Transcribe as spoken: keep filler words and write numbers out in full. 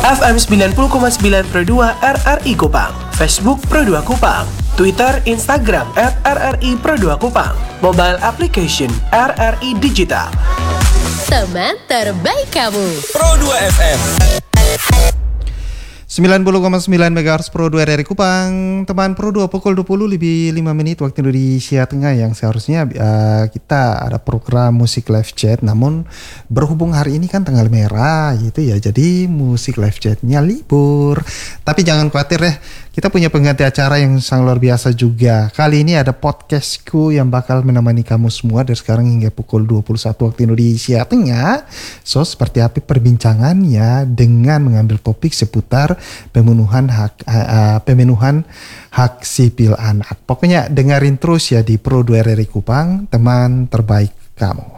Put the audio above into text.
F M sembilan puluh koma sembilan Pro dua R R I Kupang, Facebook Pro dua Kupang, Twitter, Instagram at R R I Pro dua Kupang, mobile application R R I Digital. Teman terbaik kamu, Pro dua F M. sembilan puluh koma sembilan megahertz Pro dua R R I Kupang. Teman Pro dua pukul dua puluh lebih lima menit waktu Indonesia Tengah, yang seharusnya uh, kita ada program musik live chat, namun berhubung hari ini kan tanggal merah gitu ya, jadi musik live chatnya libur. Tapi jangan khawatir ya, kita punya pengganti acara yang sangat luar biasa juga. Kali ini ada podcastku yang bakal menemani kamu semua dari sekarang hingga pukul dua puluh satu waktu Indonesia Tengah. So, seperti apa perbincangannya dengan mengambil topik seputar pemenuhan hak uh, pemenuhan hak sipil anak. Pokoknya dengerin terus ya di Pro dua R R I Kupang, teman terbaik kamu.